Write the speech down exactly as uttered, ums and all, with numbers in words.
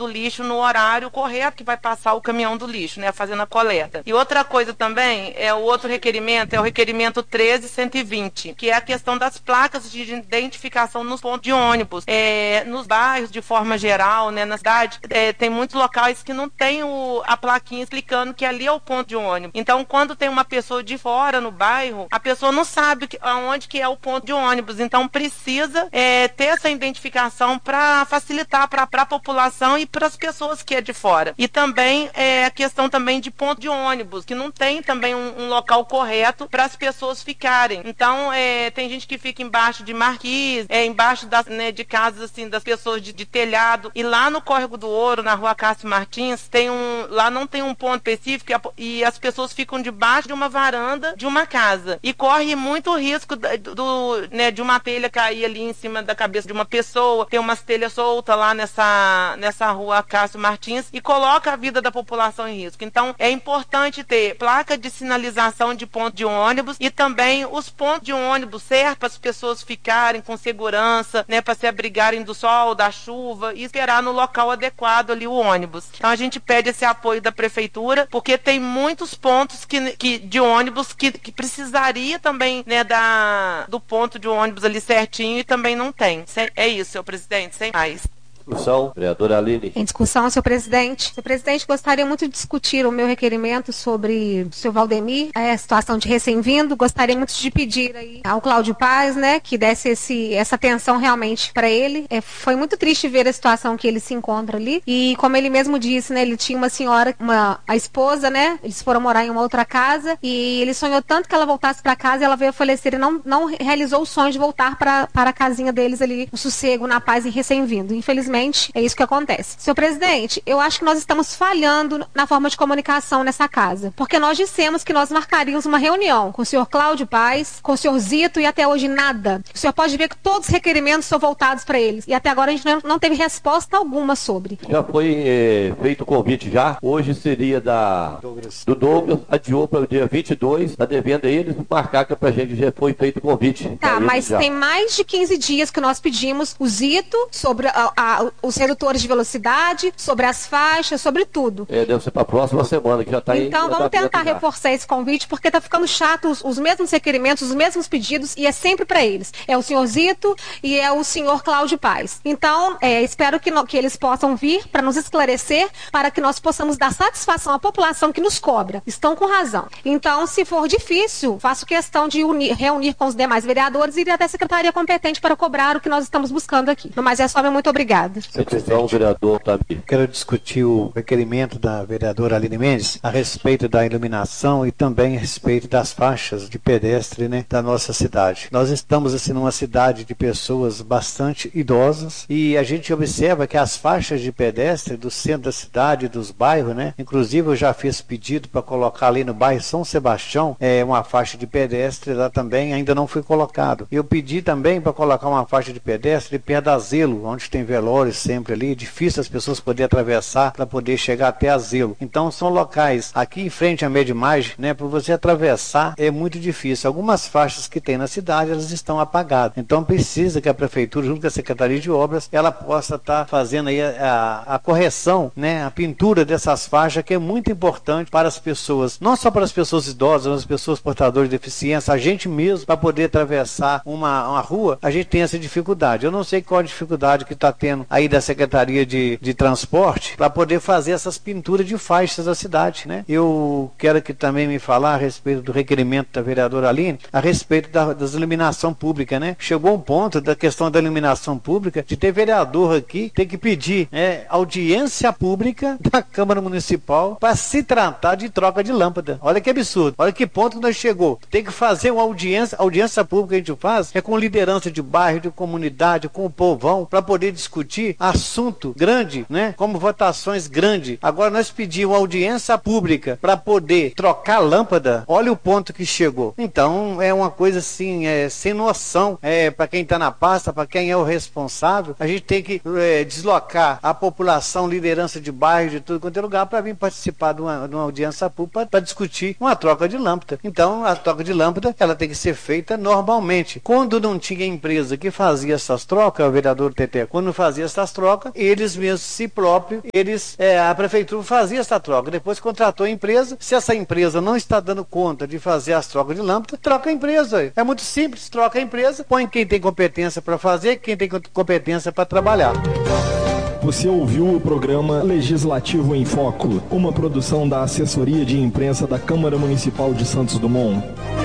do lixo no horário correto que vai passar o caminhão do lixo, né, fazendo a coleta. E outra coisa também, é o outro requerimento, é o requerimento treze cento e vinte, que é a questão das placas de identificação nos pontos de ônibus. É, nos bairros, de forma geral, né, na cidade, é, tem muitos locais que não tem o, a plaquinha explicando que ali é o ponto de ônibus. Então, quando tem uma pessoa de fora no bairro, a pessoa não sabe que, aonde que é o ponto de ônibus. Então, precisa é, ter essa identificação para facilitar para a população e para as pessoas que é de fora. E também é a questão também de ponto de ônibus, que não tem também um, um local correto para as pessoas ficarem. Então, é, tem gente que fica embaixo de marquise, é, embaixo das, né, de casas assim, das pessoas de, de telhado. E lá no Córrego do Ouro, na rua Cássio Martins, tem um, lá não tem um ponto específico e as pessoas ficam debaixo de uma varanda de uma casa. E corre muito risco do, do, né, de uma telha cair ali em cima da cabeça de uma pessoa. Tem umas telhas soltas lá nessa, nessa rua Cássio Martins e coloca a vida da população em risco. Então, é importante ter placa de sinalização de ponto de ônibus e também os pontos de ônibus certos para as pessoas ficarem com segurança, né, para se abrigarem do sol, da chuva e esperar no local adequado ali o ônibus. Então, a gente pede esse apoio da prefeitura, porque tem muitos pontos que, que, de ônibus que, que precisaria também, né, da, do ponto de ônibus ali certinho e também não tem. É isso, senhor presidente, sem mais. Discussão, vereadora Aline. Em discussão, senhor presidente. Senhor presidente, gostaria muito de discutir o meu requerimento sobre o senhor Valdemir, a situação de recém-vindo. Gostaria muito de pedir aí ao Cláudio Paz, né, que desse esse, essa atenção realmente para ele. É, foi muito triste ver a situação que ele se encontra ali. E como ele mesmo disse, né, ele tinha uma senhora, uma, a esposa, né, eles foram morar em uma outra casa e ele sonhou tanto que ela voltasse para casa e ela veio a falecer e não, não realizou o sonho de voltar para a casinha deles ali, o sossego, na paz e recém-vindo. Infelizmente, é isso que acontece. Senhor presidente, eu acho que nós estamos falhando na forma de comunicação nessa casa, porque nós dissemos que nós marcaríamos uma reunião com o senhor Cláudio Paz, com o senhor Zito e até hoje nada. O senhor pode ver que todos os requerimentos são voltados para eles e até agora a gente não, não teve resposta alguma sobre. Já foi é, feito o convite já. Hoje seria da Douglas. do Douglas, adiou para o dia vinte e dois, está devendo a eles marcar que pra gente já foi feito o convite. Tá, mas já tem mais de quinze dias que nós pedimos o Zito sobre a, a, os redutores de velocidade, sobre as faixas, sobre tudo. É, deve ser para a próxima semana, que já está aí. Então, vamos tentar reforçar esse convite, porque está ficando chato os, os mesmos requerimentos, os mesmos pedidos, e é sempre para eles. É o senhor Zito e é o senhor Cláudio Paz. Então, é, espero que, no, que eles possam vir para nos esclarecer, para que nós possamos dar satisfação à população que nos cobra. Estão com razão. Então, se for difícil, faço questão de unir, reunir com os demais vereadores e ir até a secretaria competente para cobrar o que nós estamos buscando aqui. Mas é só, meu muito obrigada. Petição, vereador Tamir. Quero discutir o requerimento da vereadora Aline Mendes a respeito da iluminação e também a respeito das faixas de pedestre, né, da nossa cidade. Nós estamos assim numa cidade de pessoas bastante idosas e a gente observa que as faixas de pedestre do centro da cidade, dos bairros, né, inclusive eu já fiz pedido para colocar ali no bairro São Sebastião é, uma faixa de pedestre lá também, ainda não foi colocado. Eu pedi também para colocar uma faixa de pedestre perto da Zelo, onde tem velórios sempre ali, difícil as pessoas poderem atravessar para poder chegar até a Zelo. Então são locais aqui em frente à Medimage, né, para você atravessar é muito difícil. Algumas faixas que tem na cidade, elas estão apagadas. Então precisa que a prefeitura, junto com a Secretaria de Obras, ela possa estar tá fazendo aí a, a, a correção, né, a pintura dessas faixas, que é muito importante para as pessoas, não só para as pessoas idosas, mas as pessoas portadoras de deficiência, a gente mesmo, para poder atravessar uma, uma rua, a gente tem essa dificuldade. Eu não sei qual a dificuldade que está tendo aí da Secretaria de, de Transporte para poder fazer essas pinturas de faixas da cidade, né? Eu quero que também me falar a respeito do requerimento da vereadora Aline, a respeito da, das iluminação pública, né? Chegou um ponto da questão da iluminação pública de ter vereador aqui ter que pedir é, audiência pública da Câmara Municipal para se tratar de troca de lâmpada. Olha que absurdo, olha que ponto nós chegou. Tem que fazer uma audiência, audiência pública que a gente faz é com liderança de bairro, de comunidade, com o povão, para poder discutir assunto grande, né? Como votações grandes. Agora nós pedimos audiência pública para poder trocar lâmpada. Olha o ponto que chegou. Então é uma coisa assim, é, sem noção, é, para quem está na pasta, para quem é o responsável. A gente tem que é, deslocar a população, liderança de bairro, de tudo quanto é lugar, para vir participar de uma, de uma audiência pública para discutir uma troca de lâmpada. Então a troca de lâmpada ela tem que ser feita normalmente. Quando não tinha empresa que fazia essas trocas, o vereador Teté, quando fazia essas trocas, eles mesmos, si próprio, eles, é, a prefeitura fazia essa troca, depois contratou a empresa. Se essa empresa não está dando conta de fazer as trocas de lâmpada, troca a empresa. É muito simples, troca a empresa, põe quem tem competência para fazer, quem tem competência para trabalhar. Você ouviu o programa Legislativo em Foco, uma produção da Assessoria de Imprensa da Câmara Municipal de Santos Dumont.